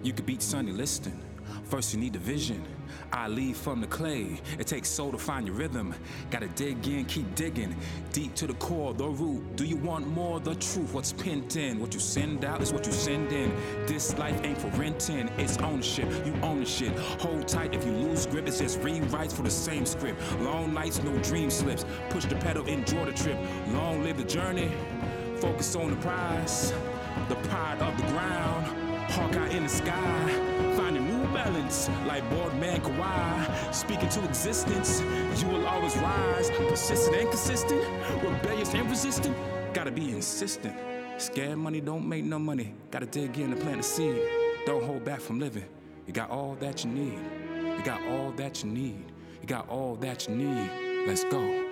You could beat Sonny Liston. First you need the vision. I leave from the clay. It takes soul to find your rhythm. Gotta dig in, keep digging. Deep to the core, the root. Do you want more? The truth, what's pinned in. What you send out is what you send in. This life ain't for renting, it's ownership. You own the shit. Hold tight if you lose grip. It's just rewrites for the same script. Long nights, no dream slips. Push the pedal, enjoy the trip. Long live the journey. Focus on the prize. The pride of the ground. Hawkeye in the sky. Finding new balance like Boardman Kawhi. Speaking to existence, you will always rise. Persistent and consistent, rebellious and resistant. Gotta be insistent. Scared money don't make no money. Gotta dig in and plant a seed. Don't hold back from living. You got all that you need. You got all that you need. You got all that you need. Let's go.